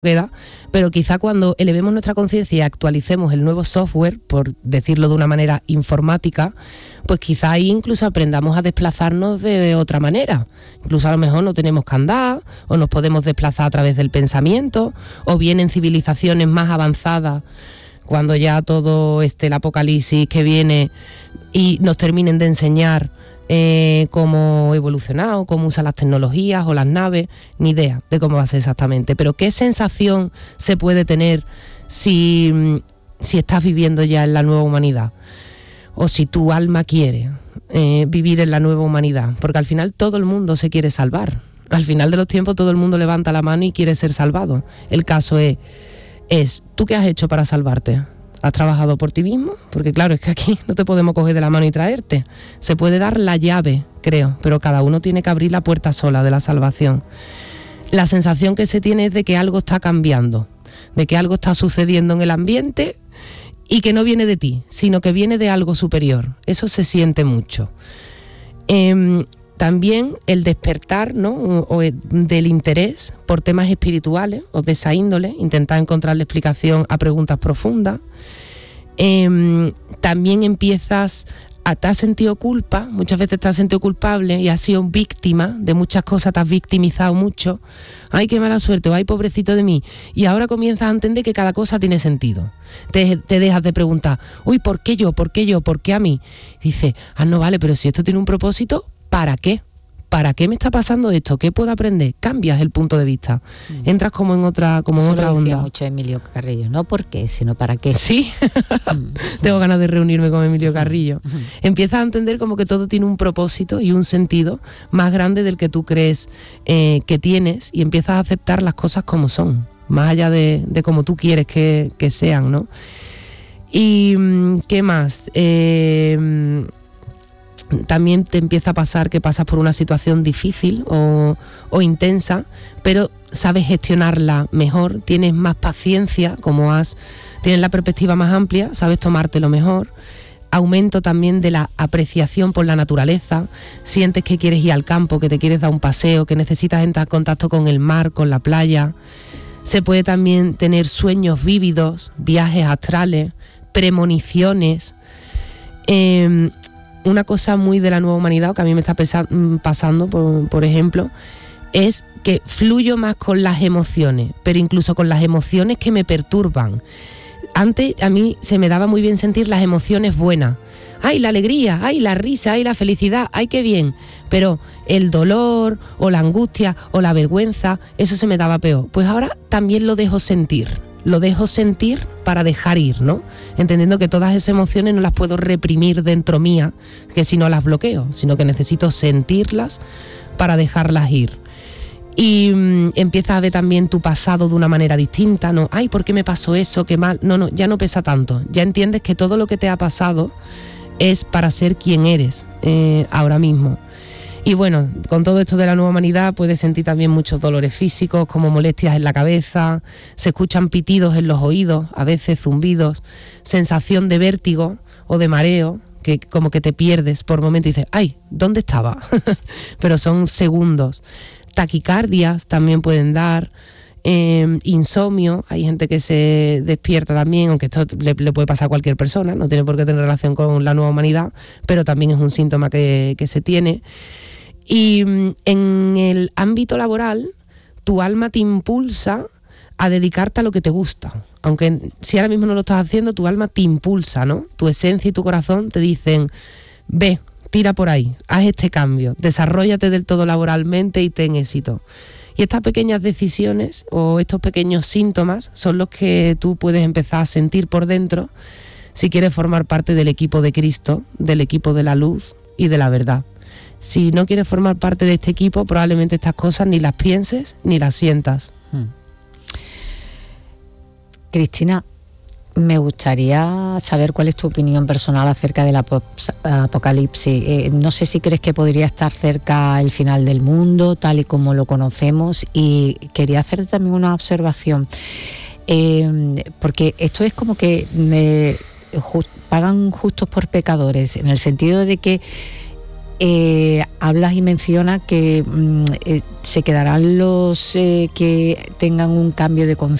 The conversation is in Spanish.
queda, pero quizá cuando elevemos nuestra conciencia y actualicemos el nuevo software, por decirlo de una manera informática, pues quizá ahí incluso aprendamos a desplazarnos de otra manera. Incluso a lo mejor no tenemos que andar, o nos podemos desplazar a través del pensamiento, o bien en civilizaciones más avanzadas, cuando ya todo el apocalipsis que viene y nos terminen de enseñar cómo evolucionar o cómo usar las tecnologías o las naves, ni idea de cómo va a ser exactamente. Pero ¿qué sensación se puede tener si estás viviendo ya en la nueva humanidad? O si tu alma quiere vivir en la nueva humanidad. Porque al final todo el mundo se quiere salvar. Al final de los tiempos todo el mundo levanta la mano y quiere ser salvado. El caso es ¿tú qué has hecho para salvarte? ¿Has trabajado por ti mismo? Porque claro, es que aquí no te podemos coger de la mano y traerte. Se puede dar la llave, creo, pero cada uno tiene que abrir la puerta sola de la salvación. La sensación que se tiene es de que algo está cambiando, de que algo está sucediendo en el ambiente y que no viene de ti, sino que viene de algo superior. Eso se siente mucho. También el despertar, ¿no?, o del interés por temas espirituales o de esa índole, intentar encontrarle explicación a preguntas profundas. También empiezas te has sentido culpa, muchas veces te has sentido culpable y has sido víctima de muchas cosas, te has victimizado mucho. Ay, qué mala suerte, o ay, pobrecito de mí. Y ahora comienzas a entender que cada cosa tiene sentido. Te dejas de preguntar, uy, ¿por qué yo? ¿Por qué yo? ¿Por qué a mí? Dices, no vale, pero si esto tiene un propósito, ¿para qué? ¿Para qué me está pasando esto? ¿Qué puedo aprender? Cambias el punto de vista. Entras como en otra onda. Decía mucho Emilio Carrillo, no por qué, sino para qué. Sí, tengo ganas de reunirme con Emilio Carrillo. Empiezas a entender como que todo tiene un propósito y un sentido más grande del que tú crees que tienes, y empiezas a aceptar las cosas como son, más allá de como tú quieres que sean, ¿no? Y ¿qué más? También te empieza a pasar que pasas por una situación difícil o intensa, pero sabes gestionarla mejor, tienes más paciencia, tienes la perspectiva más amplia, sabes tomártelo mejor. Aumento también de la apreciación por la naturaleza, sientes que quieres ir al campo, que te quieres dar un paseo, que necesitas entrar en contacto con el mar, con la playa. Se puede también tener sueños vívidos, viajes astrales, premoniciones. Una cosa muy de la nueva humanidad, que a mí me está pasando, por ejemplo, es que fluyo más con las emociones, pero incluso con las emociones que me perturban. Antes a mí se me daba muy bien sentir las emociones buenas. ¡Ay, la alegría! ¡Ay, la risa! ¡Ay, la felicidad! ¡Ay, qué bien! Pero el dolor o la angustia o la vergüenza, eso se me daba peor. Pues ahora también lo dejo sentir. Lo dejo sentir para dejar ir, ¿no? Entendiendo que todas esas emociones no las puedo reprimir dentro mía, que si no las bloqueo, sino que necesito sentirlas para dejarlas ir. Y empiezas a ver también tu pasado de una manera distinta, ¿no? Ay, ¿por qué me pasó eso? Qué mal. No, ya no pesa tanto. Ya entiendes que todo lo que te ha pasado es para ser quien eres ahora mismo. Y bueno, con todo esto de la nueva humanidad puedes sentir también muchos dolores físicos, como molestias en la cabeza, se escuchan pitidos en los oídos, a veces zumbidos, sensación de vértigo o de mareo, que como que te pierdes por momentos y dices, ay, ¿dónde estaba? Pero son segundos. Taquicardias también pueden dar, insomnio, hay gente que se despierta también, aunque esto le puede pasar a cualquier persona, no tiene por qué tener relación con la nueva humanidad, pero también es un síntoma que se tiene. Y en el ámbito laboral, tu alma te impulsa a dedicarte a lo que te gusta. Aunque si ahora mismo no lo estás haciendo, tu alma te impulsa, ¿no? Tu esencia y tu corazón te dicen, ve, tira por ahí, haz este cambio, desarróllate del todo laboralmente y ten éxito. Y estas pequeñas decisiones o estos pequeños síntomas son los que tú puedes empezar a sentir por dentro si quieres formar parte del equipo de Cristo, del equipo de la luz y de la verdad. Si no quieres formar parte de este equipo, probablemente estas cosas ni las pienses ni las sientas. Cristina, me gustaría saber cuál es tu opinión personal acerca del apocalipsis. No sé si crees que podría estar cerca el final del mundo, tal y como lo conocemos, y quería hacer también una observación, porque esto es como que pagan justos por pecadores, en el sentido de que hablas y mencionas que se quedarán los que tengan un cambio de conciencia